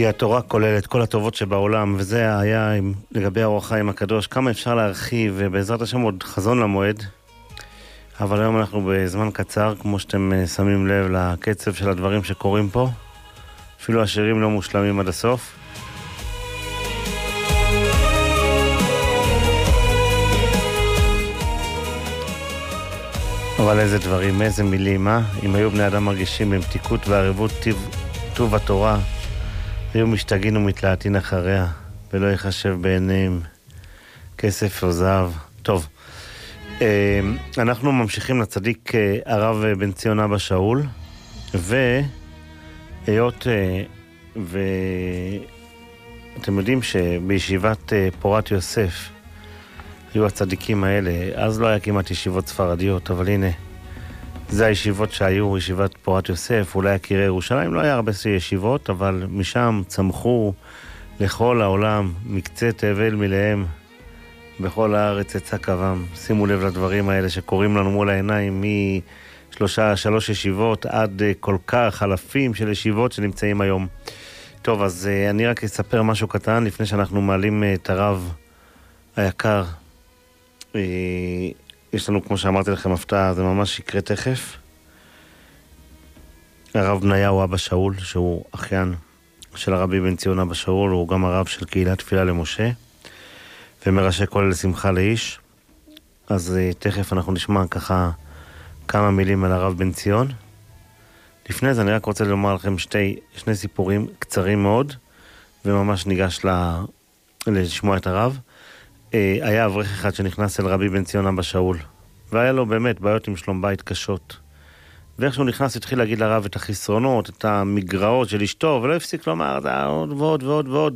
כי התורה כוללת כל הטובות שבעולם, וזה היה לגבי האור החיים הקדוש, כמה אפשר להרחיב, ובעזרת השם עוד חזון למועד. אבל היום אנחנו בזמן קצר, כמו שאתם שמים לב לקצב של הדברים שקורים פה. אפילו השירים לא מושלמים עד הסוף. אבל איזה דברים, איזה מילים, אם היו בני אדם מרגישים במתיקות וערבות טוב התורה, היו משתגעים ומתלהטים אחריה, ולא יחשב בעיניהם כסף או זהב. טוב, אנחנו ממשיכים לצדיק הרב בן ציון אבא שאול, והיות ואתם יודעים שבישיבת פורת יוסף היו הצדיקים האלה, אז לא היה כמעט ישיבות ספרדיות, אבל הנה, זה הישיבות שהיו, ישיבת פורת יוסף, אולי יקירי ירושלים, לא היה הרבה ישיבות, אבל משם צמחו לכל העולם, מקצה תבל מלהם, בכל הארץ יצא קוום. שימו לב לדברים האלה שקוראים לנו מול העיניים, שלוש ישיבות עד כל כך אלפים של ישיבות שנמצאים היום. טוב, אז אני רק אספר משהו קטן, לפני שאנחנו מעלים את הרב היקר. יש לנו, כמו שאמרתי לכם, הפתעה, זה ממש יקרה תכף. הרב בניהו אבא שאול, שהוא אחיין של הרבי בן ציון אבא שאול, הוא גם הרב של קהילת תפילה למשה, ומראשי כולל שמחה לאיש. אז תכף אנחנו נשמע ככה כמה מילים על הרב בן ציון. לפני זה אני רק רוצה לומר לכם שני סיפורים קצרים מאוד, וממש ניגש לשמוע את הרב. היה אברך אחד שנכנס אל רבי בן ציון אבא שאול, והיה לו באמת בעיות עם שלום בית קשות. ואיך שהוא נכנס התחיל להגיד לרב את החסרונות, את המגרעות של אשתו, ולא הפסיק לומר, זה עוד ועוד ועוד ועוד.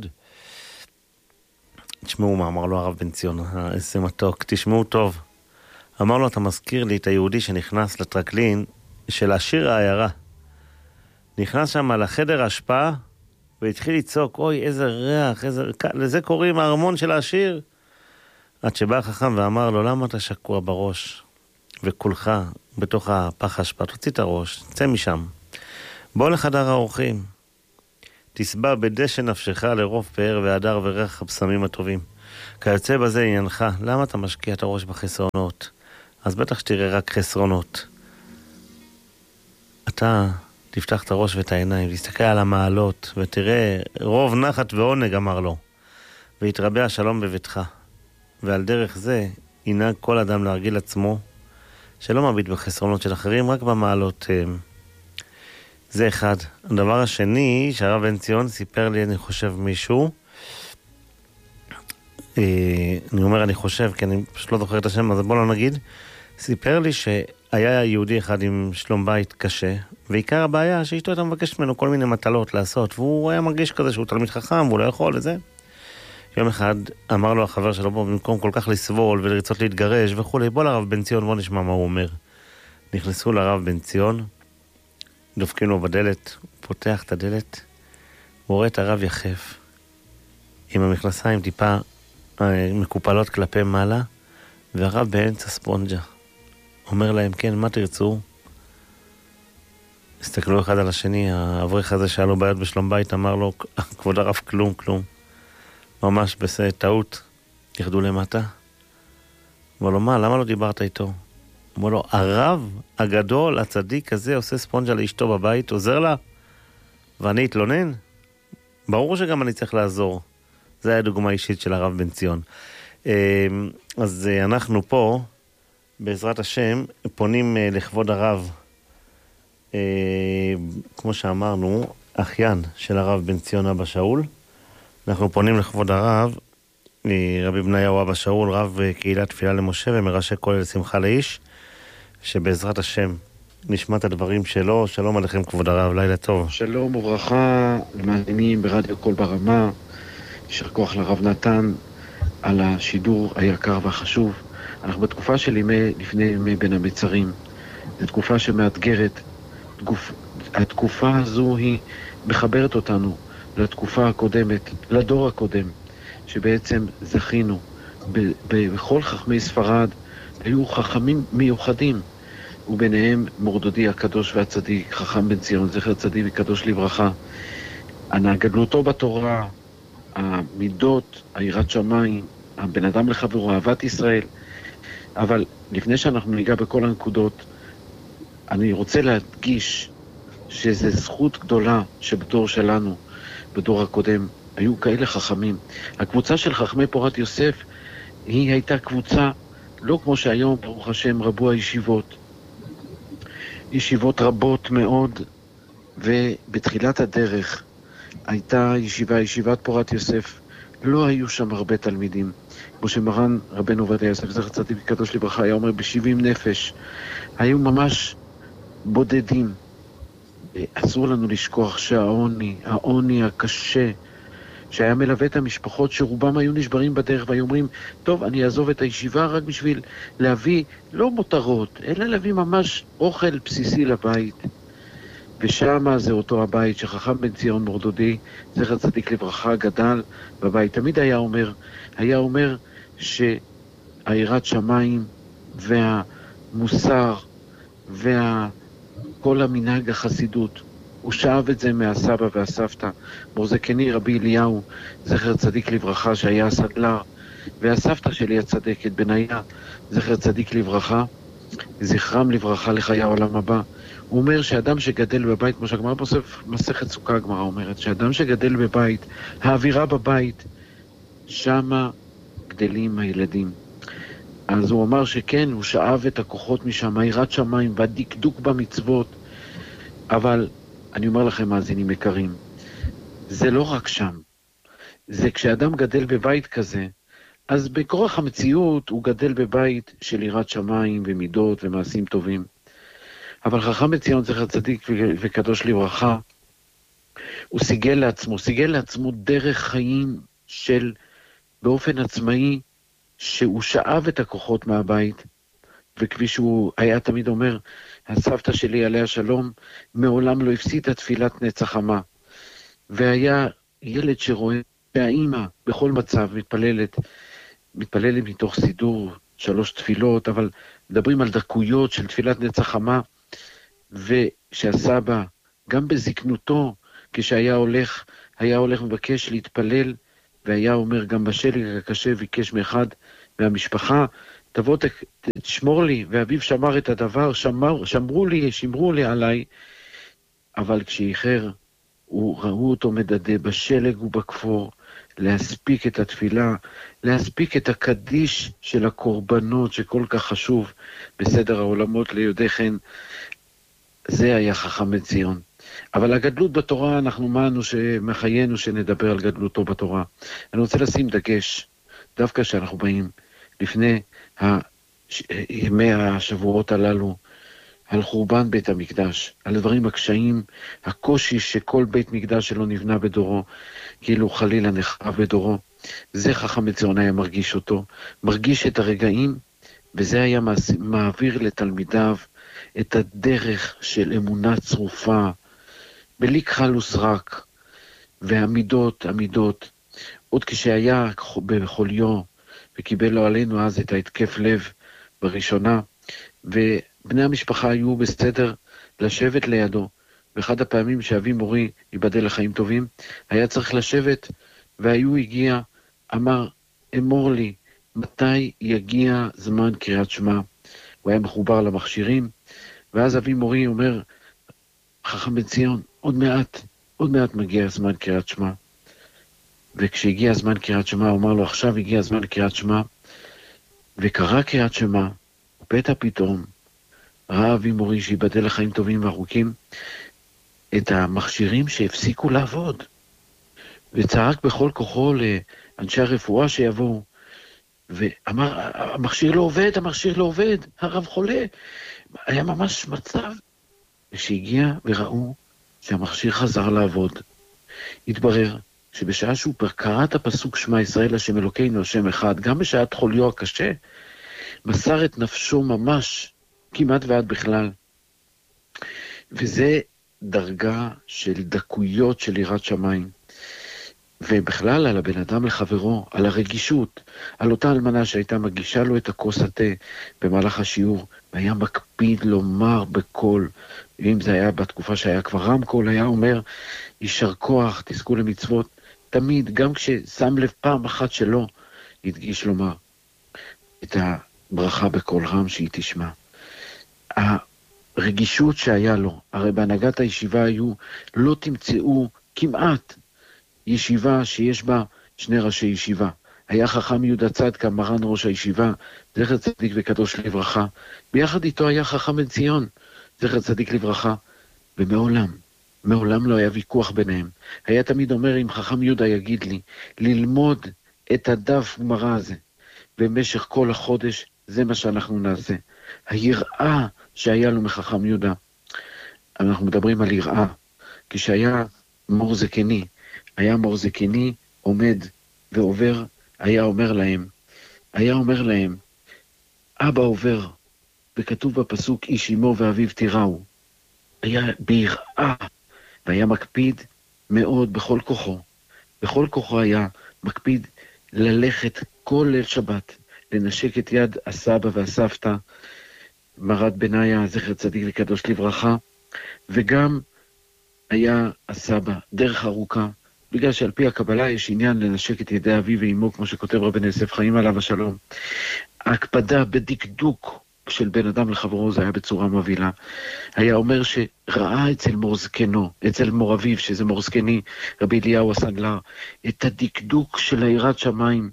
תשמעו מה אמר לו הרב בן ציון, איזה מתוק, תשמעו טוב. אמר לו, אתה מזכיר לי את היהודי שנכנס לטרקלין של השיר העיירה. נכנס שם לחדר השפעה, והתחיל לצעוק, אוי איזה ריח, לזה קוראים הארמון של השיר. עד שבא החכם ואמר לו, למה אתה שקוע בראש? וכולך בתוך הפח השפעה, תוציא את הראש, צא משם. בוא לחדר האורחים. תסבע בדשא נפשך לרוב פאר והדר וריח הבשמים הטובים. כיוצא בזה עניינך, למה אתה משקיע את הראש בחסרונות? אז בטח שתראה רק חסרונות. אתה תפתח את הראש ואת העיניים, תסתכל על המעלות, ותראה רוב נחת ועונג, אמר לו. ויתרבה השלום בביתך. ועל דרך זה ינהג כל אדם להרגיל עצמו, שלא מביט בחסרונות של אחרים, רק במעלות. זה אחד. הדבר השני, שהרב בן ציון סיפר לי, אני חושב מישהו, אני אומר אני חושב, כי אני פשוט לא זוכר את השם, אז בוא לא נגיד, סיפר לי שהיה יהודי אחד עם שלום בית קשה, ועיקר הבעיה שאשתו הייתה מבקשת ממנו כל מיני מטלות לעשות, והוא היה מרגיש כזה שהוא תלמיד חכם, והוא לא יכול לזה. יום אחד אמר לו החבר שלו, בוא, במקום כל כך לסבול ולרצות להתגרש וכו', בוא לרב בן ציון, בוא נשמע מה הוא אומר. נכנסו לרב בן ציון, דופקים לו בדלת, הוא פותח את הדלת, הוא רואה את הרב יחף, עם המכנסיים טיפה מקופלות כלפי מעלה, והרב באמצע ספונג'ה. אומר להם, כן, מה תרצו? הסתכלו אחד על השני, האברך הזה שהיה לו בעיות בשלום בית, אמר לו, כבוד הרב, כלום, כלום. ממש טעות, יחדו למטה. אמר לו, מה, למה לא דיברת איתו? אמר לו, הרב הגדול, הצדיק הזה, עושה ספונג'ה לאשתו בבית, עוזר לה, ואני אתלונן? ברור שגם אני צריך לעזור. זה היה דוגמה אישית של הרב בן ציון. אז אנחנו פה, בעזרת השם, פונים לכבוד הרב, כמו שאמרנו, אחיין של הרב בן ציון אבא שאול. אנחנו פונים לכבוד הרב, רבי בניהו אבא שאול, רב קהילת תפילה למשה ומראשי כולל שמחה לאיש, שבעזרת השם נשמע את הדברים שלו. שלום עליכם כבוד הרב, לילה טוב. שלום וברכה למאזינים ברדיו קול ברמה, יישר כוח לרב נתן על השידור היקר והחשוב. אנחנו בתקופה של לפני ימי בין המצרים, זו תקופה שמאתגרת. התקופה הזו היא מחברת אותנו לתקופה הקודמת, לדור הקודם, שבעצם זכינו. בכל חכמי ספרד היו חכמים מיוחדים, וביניהם מורדודי הקדוש והצדיק, חכם בן ציון, זכר צדיק וקדוש לברכה. גדלותו בתורה, המידות, היראת שמיים, הבן אדם לחברו, אהבת ישראל. אבל לפני שאנחנו ניגע בכל הנקודות, אני רוצה להדגיש שזו זכות גדולה שבדור שלנו, בדור הקודם, היו כאלה חכמים. הקבוצה של חכמי פורת יוסף, היא הייתה קבוצה, לא כמו שהיום, ברוך השם, רבו הישיבות. ישיבות רבות מאוד, ובתחילת הדרך הייתה ישיבת פורת יוסף. לא היו שם הרבה תלמידים. כמו שמרן רבנו עובדיה יוסף זכר צדיק קדוש לברכה היה אומר ב-70 נפש. היו ממש בודדים. אסור לנו לשכוח העוני הקשה, שהיה מלווה את המשפחות שרובם היו נשברים בדרך והיו אומרים, טוב, אני אעזוב את הישיבה רק בשביל להביא לא מותרות, אלא להביא ממש אוכל בסיסי לבית. ושמה זה אותו הבית שחכם בן ציון מורדודי, זכר צדיק לברכה, גדל בבית. תמיד היה אומר שהיראת שמיים והמוסר וכל המנהג החסידות, הוא שאב את זה מהסבא והסבתא. מורזקני רבי אליהו, זכר צדיק לברכה, שהיה סדלר, והסבתא שלי הצדקת, בניה, זכר צדיק לברכה, זכרם לברכה לחיי העולם הבא. הוא אומר שאדם שגדל בבית, כמו שהגמרא בסוף מסכת סוכה, הגמרא אומרת, שאדם שגדל בבית, האווירה בבית, שמה גדלים הילדים. אז הוא אמר שכן, הוא שאב את הכוחות משם, היראת שמיים והדקדוק במצוות. אבל אני אומר לכם, מאזינים יקרים, זה לא רק שם. זה כשאדם גדל בבית כזה, אז בכורח המציאות הוא גדל בבית של יראת שמיים ומידות ומעשים טובים. אבל חכם בן ציון זכר צדיק וקדוש לברכה, הוא סיגל לעצמו דרך חיים של באופן עצמאי, שהוא שאב את הכוחות מהבית, וכפי שהוא היה תמיד אומר, הסבתא שלי עליה שלום, מעולם לא הפסידה תפילת נצח חמה. והיה ילד שרואה שהאימא בכל מצב מתפללת מתוך סידור 3 תפילות, אבל מדברים על דקויות של תפילת נצח חמה, ושהסבא, גם בזקנותו, כשהיה הולך מבקש להתפלל, והיה אומר גם בשלג הקשה, ביקש מאחד מהמשפחה, תבוא תשמור לי, ואביו שמר את הדבר, שמרו לי עליי, אבל כשאיחר, ראו אותו מדדה בשלג ובכפור, להספיק את התפילה, להספיק את הקדיש של הקורבנות, שכל כך חשוב בסדר העולמות ליודעי חן. זה היה חכם בן ציון. אבל הגדלות בתורה, אנחנו מענו שמחיינו שנדבר על גדלותו בתורה. אני רוצה לשים דגש, דווקא שאנחנו באים לפני ימי השבועות הללו, על חורבן בית המקדש, על הדברים הקשיים, הקושי שכל בית מקדש שלא נבנה בדורו, כאילו חלילה נחרב בדורו. זה חכם בן ציון היה מרגיש אותו, מרגיש את הרגעים, וזה היה מעביר לתלמידיו את הדרך של אמונה צרופה, בלי כחל וסרק, והמידות, עוד כשהיה בחוליו, וקיבל לו עלינו אז את ההתקף לב בראשונה, ובני המשפחה היו בסדר לשבת לידו, ואחד הפעמים שאבי מורי ייבדל לחיים טובים, היה צריך לשבת, הגיע, אמר, אמור לי, מתי יגיע זמן קריאת שמע? הוא היה מחובר למכשירים, ואז אבי מורי אומר, חכם בן ציון, עוד מעט מגיע זמן קריאת שמע. וכשהגיע זמן קריאת שמע, הוא אמר לו, עכשיו הגיע זמן קריאת שמע, וקרא קריאת שמע, ופתע פתאום, ראה אבי מורי שיבדל לחיים טובים וארוכים, את המכשירים שהפסיקו לעבוד, וצעק בכל כוחו לאנשי הרפואה שיבואו, ואמר, המכשיר לא עובד, הרב חולה. היה ממש מצב, וכשהגיע וראו שהמכשיר חזר לעבוד, התברר שבשעה שהוא קרא את הפסוק שמע ישראל השם אלוקינו השם אחד, גם בשעת חוליו הקשה, מסר את נפשו ממש, כמעט ועד בכלל. וזה דרגה של דקויות של יראת שמיים. ובכלל על הבן אדם לחברו, על הרגישות, על אותה אלמנה שהייתה מגישה לו את הכוס התה במהלך השיעור, והיה מקפיד לומר בקול, אם זה היה בתקופה שהיה כבר רמקול, היה אומר, יישר כוח, תזכו למצוות, תמיד, גם כששם לב פעם אחת שלו, ידגיש לומר את הברכה בקול רם שהיא תשמע. הרגישות שהיה לו, הרי בהנהגת הישיבה היו, לא תמצאו כמעט ישיבה שיש בה שני ראשי ישיבה. היה חכם יהודה צדקה, מרן ראש הישיבה, זכר צדיק וקדוש לברכה. ביחד איתו היה חכם בן ציון, זכר צדיק לברכה. מעולם לא היה ויכוח ביניהם. היה תמיד אומר, אם חכם יהודה יגיד לי, ללמוד את הדף גמרא הזה, במשך כל החודש, זה מה שאנחנו נעשה. היראה שהיה לו מחכם יהודה, אנחנו מדברים על יראה, כשהיה מור זקני, עומד ועובר, היה אומר להם, אבא עובר, וכתוב בפסוק, איש אמו ואביו תיראו. היה ביראה, והיה מקפיד מאוד בכל כוחו היה מקפיד ללכת כל ליל שבת, לנשק את יד הסבא והסבתא, מרת בניה, זכר צדיק וקדוש לברכה, וגם היה הסבא דרך ארוכה, בגלל שעל פי הקבלה יש עניין לנשק את ידי אביו ואמו, כמו שכותב רבן יוסף חיים עליו השלום. ההקפדה בדקדוק של בן אדם לחברו, זה היה בצורה מבהילה. היה אומר שראה אצל מור זקנו, אצל מור אביו, שזה מור זקני, רבי אליהו הסנדלר, את הדקדוק של יראת שמיים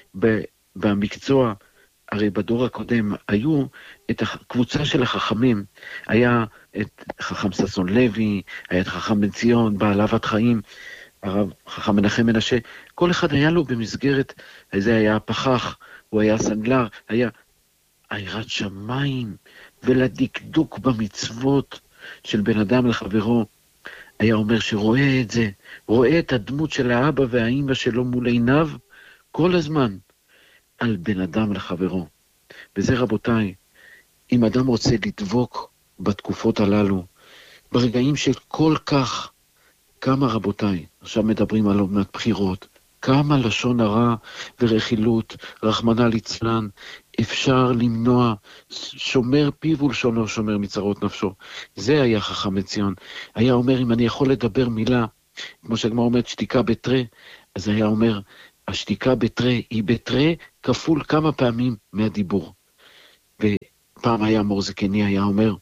במקצוע. הרי בדור הקודם היו את הקבוצה של החכמים, היה את חכם ששון לוי, היה את חכם בן ציון, בעל אהבת חיים, הרב חכם מנחם מנשה, כל אחד היה לו במסגרת, זה היה הפחח, הוא היה סנדלר, היה יראת שמיים, ולדקדוק במצוות של בן אדם לחברו, היה אומר שרואה את זה, רואה את הדמות של האבא והאמא שלו מול עיניו, כל הזמן, על בן אדם לחברו. וזה רבותיי, אם אדם רוצה לדבוק בתקופות הללו, ברגעים של כל כך, כמה רבותיי, עכשיו מדברים על עונת בחירות, כמה לשון הרע ורכילות, רחמנא ליצלן, אפשר למנוע, שומר פיו ולשונו שומר מצרות נפשו. זה היה חכם מציון. היה אומר, אם אני יכול לדבר מילה, כמו שהגמרא אומרת, שתיקה בתרה, אז היה אומר, השתיקה בתרה היא בתרה כפול כמה פעמים מהדיבור. ופעם היה מור זקני, היה אומר,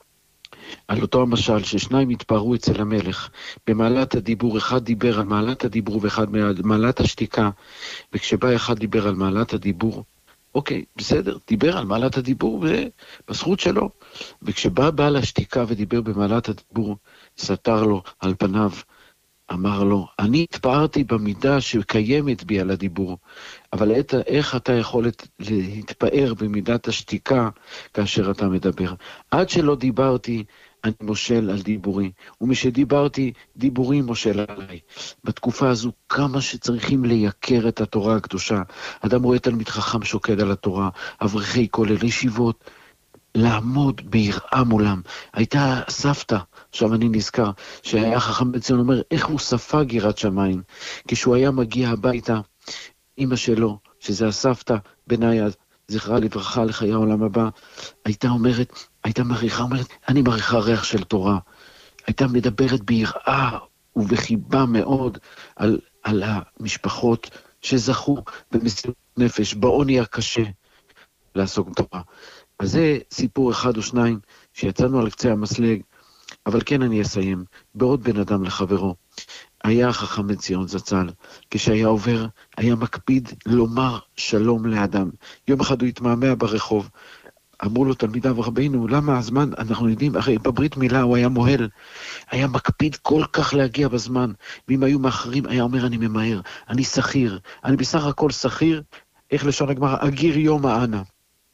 על אותו המשל ששניים התפארו אצל המלך, במעלת הדיבור, אחד דיבר על מעלת הדיבור ואחד מעלת השתיקה, וכשבא אחד דיבר על מעלת הדיבור, אוקיי, בסדר, דיבר על מעלת הדיבור בזכות שלו, וכשבא בעל השתיקה ודיבר במעלת הדיבור, סתר לו על פניו, אמר לו, אני התפארתי במידה שקיימת בי על הדיבור, אבל איך אתה יכול להתפאר במידת השתיקה כאשר אתה מדבר? עד שלא דיברתי, אני מושל על דיבורי, ומשדיברתי, דיבורי מושל עליי. בתקופה הזו, כמה שצריכים לייקר את התורה הקדושה. אדם רואה תלמיד חכם שוקד על התורה, אברכי כולל ישיבות, לעמוד ביראה מולם. הייתה סבתא, עכשיו אני נזכר, שהיה חכם בן ציון אומר, איך הוא ספג יראת שמיים, כשהוא היה מגיע הביתה, אמא שלו, שזה הסבתא בניה, זכרה לברכה לחיי העולם הבא, הייתה מעריכה, אני מעריכה ריח של תורה, הייתה מדברת ביראה ובחיבה מאוד על המשפחות שזכו במסירות נפש, בעוני הקשה לעסוק בתורה. אז זה סיפור אחד או שניים שיצאנו על קצה המסלג, אבל כן אני אסיים, בעוד בן אדם לחברו. היה חכם בן ציון זצ"ל, כשהיה עובר, היה מקפיד לומר שלום לאדם. יום אחד הוא התמהמה ברחוב, אמרו לו תלמידיו, רבינו, למה הזמן, אנחנו יודעים, הרי בברית מילה הוא היה מוהל, היה מקפיד כל כך להגיע בזמן, ואם היו מאחרים, היה אומר, אני ממהר, אני שכיר, אני בסך הכל שכיר, איך לשון הגמרא, אגיר יום האנה.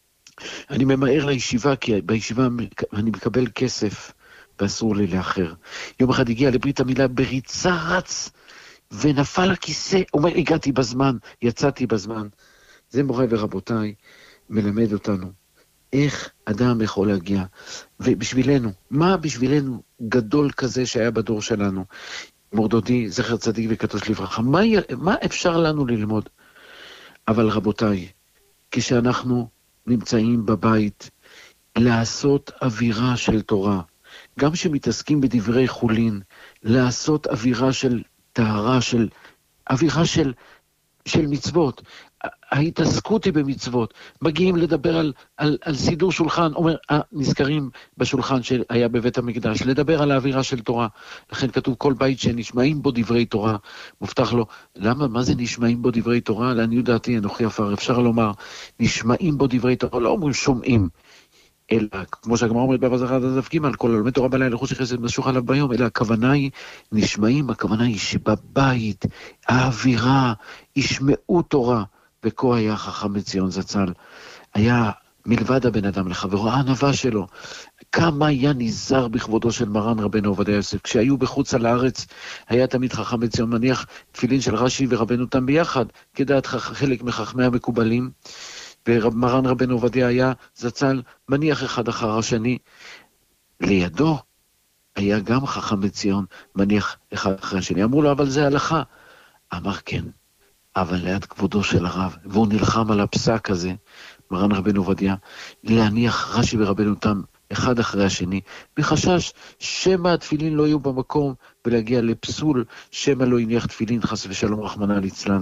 אני ממהר לישיבה, כי בישיבה אני מקבל כסף, ואסור לי לאחר. יום אחד הגיע לברית המילה בריצה רץ, ונפל הכיסא, אומר, הגעתי בזמן, יצאתי בזמן. זה מורה ורבותיי, מלמד אותנו, איך אדם יכול להגיע. ובשבילנו, מה בשבילנו גדול כזה שהיה בדור שלנו? מורדודי, זכר צדיק וקדוש לברכה. מה אפשר לנו ללמוד? אבל רבותיי, כשאנחנו נמצאים בבית, לעשות אווירה של תורה, גם שמתעסקים בדברי חולין, לעשות אווירה של טהרה, אווירה של מצוות. ההתעסקות היא במצוות. מגיעים לדבר על סידור שולחן, נזכרים בשולחן שהיה בבית המקדש, לדבר על האווירה של תורה. לכן כתוב כל בית שנשמעים בו דברי תורה, מובטח לו. למה? מה זה נשמעים בו דברי תורה? לעניות דעתי, אנוכי עפר, אפשר לומר, נשמעים בו דברי תורה, לא אומרים שומעים. אלא, כמו שהגמרא אומרת בבא זכר דף ג', כל הלומד תורה בלילה לחוש חסד משוך עליו ביום, אלא הכוונה היא, נשמעים, הכוונה היא שבבית, האווירה, ישמעו תורה, וכה היה חכם מציון זצ"ל, היה מלבד הבן אדם לחברו, הענווה שלו, כמה היה נזהר בכבודו של מרן רבנו עובדיה יוסף, כשהיו בחוץ על הארץ, היה תמיד חכם מציון מניח תפילין של רש"י ורבנו תם ביחד, כדעת חלק מחכמי המקובלים, ומרן רבנו עובדיה היה זצ"ל מניח אחד אחר השני. לידו היה גם חכם מציון מניח אחד אחר השני. אמרו לו, אבל זה הלכה. אמר כן, אבל ליד כבודו של הרב, והוא נלחם על הפסק הזה, מרן רבנו עובדיה, להניח רש"י ורבנו תם אחד אחרי השני, בחשש שמא התפילין לא יהיו במקום, ולהגיע לפסול, שמא לא יניח תפילין, חס ושלום רחמנא ליצלן.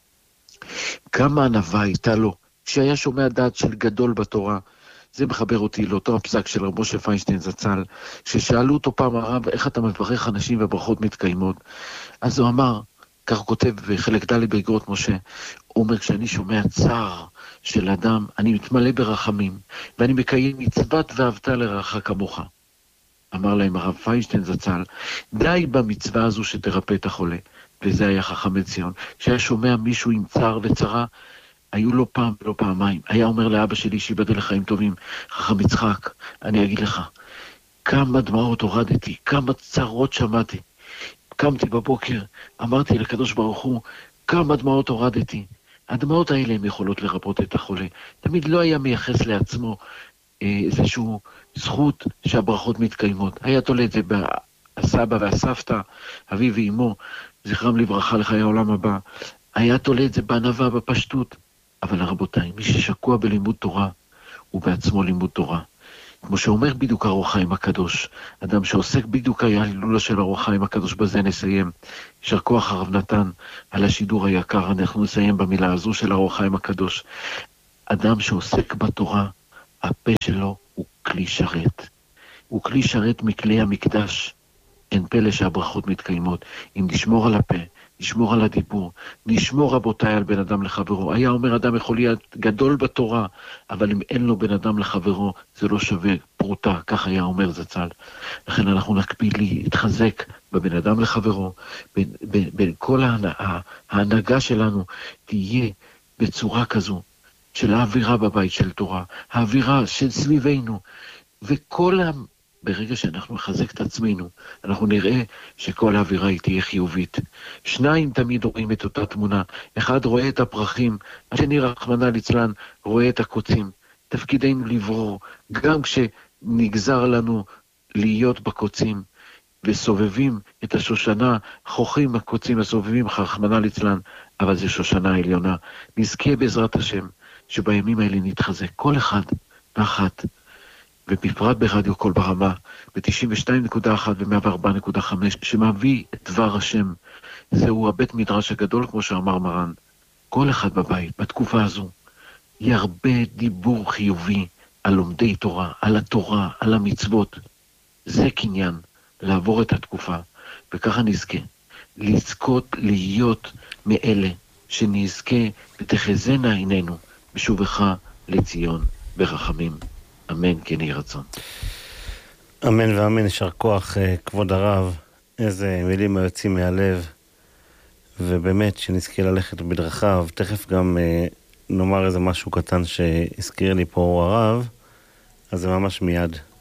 כמה ענווה הייתה לו, כשהיה שומע דעת של גדול בתורה. זה מחבר אותי לאותו הפסק של רב משה פיינשטיין זצ"ל, ששאלו אותו פעם הרב, איך אתה מברך אנשים והברכות מתקיימות? אז הוא אמר, כך הוא כותב בחלק ד' באגרות משה, הוא אומר, כשאני שומע צער של אדם, אני מתמלא ברחמים, ואני מקיים מצוות ואהבת לרעך כמוך. אמר להם הרב פיינשטיין זצ"ל, די במצווה הזו שתרפא את החולה. וזה היה חכם מציון. כשהיה שומע מישהו עם צער וצרה, היו לו פעם ולא פעמיים. היה אומר לאבא שלי שיבדל לחיים טובים, חכם יצחק, אני אגיד לך, כמה דמעות הורדתי, כמה צרות שמעתי. קמתי בבוקר, אמרתי לקדוש ברוך הוא, כמה דמעות הורדתי. הדמעות האלה הן יכולות לרפות את החולה. תמיד לא היה מייחס לעצמו איזשהו זכות שהברכות מתקיימות. היה תולה את זה בסבא והסבתא, אבי ואמו, זכרם לברכה לחיי העולם הבא. היה תולה את זה בענווה, בפשטות. אבל רבותיי, מי ששקוע בלימוד תורה, הוא בעצמו לימוד תורה. כמו שאומר בדיוק אור החיים הקדוש, אדם שעוסק בדיוק ההילולה של אור החיים הקדוש, בזה נסיים. יישר כוח הרב נתן על השידור היקר, אנחנו נסיים במילה הזו של אור החיים הקדוש. אדם שעוסק בתורה, הפה שלו הוא כלי שרת. הוא כלי שרת מכלי המקדש. אין פלא שהברכות מתקיימות. אם נשמור על הפה, נשמור על הדיבור, נשמור רבותיי על בן אדם לחברו. היה אומר אדם יכול להיות גדול בתורה, אבל אם אין לו בן אדם לחברו, זה לא שווה פרוטה, כך היה אומר זצ"ל. לכן אנחנו נקפיד להתחזק בבן אדם לחברו, בין כל ההנהגה שלנו תהיה בצורה כזו, של האווירה בבית של תורה, האווירה של סביבנו, וכל ברגע שאנחנו נחזק את עצמנו, אנחנו נראה שכל האווירה היא תהיה חיובית. שניים תמיד רואים את אותה תמונה. אחד רואה את הפרחים, השני רחמנא ליצלן רואה את הקוצים. תפקידנו לברור, גם כשנגזר לנו להיות בקוצים, וסובבים את השושנה, חוכים הקוצים הסובבים רחמנא ליצלן, אבל זה שושנה עליונה. נזכה בעזרת השם, שבימים האלה נתחזק כל אחד ואחת, ובפרט ברדיו קול ברמה, ב-92.1 ו-104.5, שמביא את דבר השם. זהו הבית מדרש הגדול, כמו שאמר מרן. כל אחד בבית, בתקופה הזו, ירבה דיבור חיובי על לומדי תורה, על התורה, על המצוות. זה קניין, לעבור את התקופה, וככה נזכה. לזכות להיות מאלה שנזכה ותחזנה עינינו בשובך לציון ברחמים. אמן, כן יהי רצון. אמן ואמן, יישר כוח כבוד הרב, איזה מילים היוצאים מהלב, ובאמת שנזכה ללכת בדרכיו. תכף גם נאמר איזה משהו קטן שהזכיר לי פה הרב, אז זה ממש מיד.